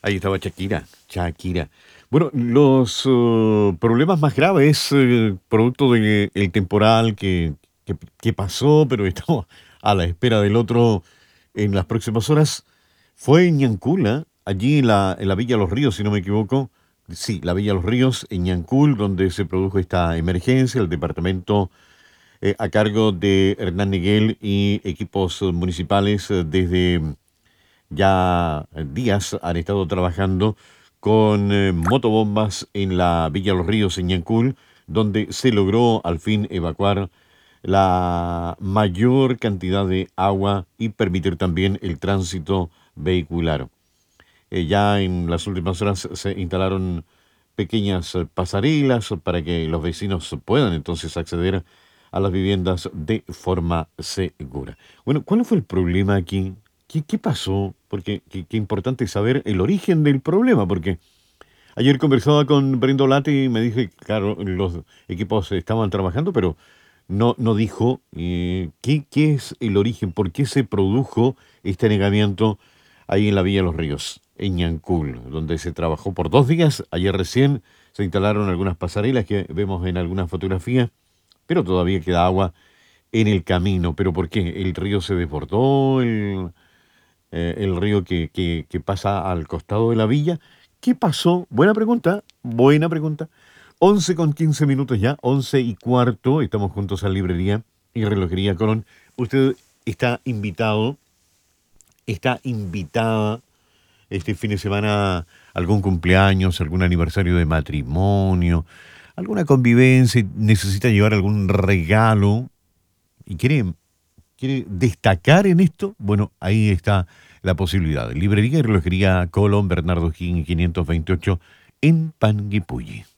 Ahí estaba Shakira. Bueno, los problemas más graves, producto del temporal que pasó, pero estamos a la espera del otro en las próximas horas, fue en Ñancula, allí en la Villa Los Ríos, si no me equivoco. Sí, la Villa Los Ríos, en Ñancul, donde se produjo esta emergencia, el departamento a cargo de Hernán Niguel y equipos municipales desde ya días han estado trabajando con motobombas en la Villa Los Ríos, en Ñancul, donde se logró al fin evacuar la mayor cantidad de agua y permitir también el tránsito vehicular. Ya en las últimas horas se instalaron pequeñas pasarelas para que los vecinos puedan entonces acceder a las viviendas de forma segura. Bueno, ¿cuál fue el problema aquí? ¿Qué pasó? Porque qué importante saber el origen del problema, porque ayer conversaba con Brendo Lati y me dije, claro, los equipos estaban trabajando, pero no dijo qué es el origen, por qué se produjo este anegamiento ahí en la Villa de los Ríos, en Ñancul, donde se trabajó por 2 días. Ayer recién se instalaron algunas pasarelas que vemos en algunas fotografías, pero todavía queda agua en el camino. ¿Pero por qué? ¿El río se desbordó? ¿El río que pasa al costado de la villa? ¿Qué pasó? Buena pregunta, buena pregunta. 11:15 ya, 11:15, estamos juntos a Librería y Relojería Colón. Usted está invitado, está invitada este fin de semana a algún cumpleaños, algún aniversario de matrimonio, alguna convivencia, necesita llevar algún regalo y quiere destacar en esto. Bueno, ahí está la posibilidad. Librería y Relojería Colón, Bernardo Higgins 528 en Panguipulli.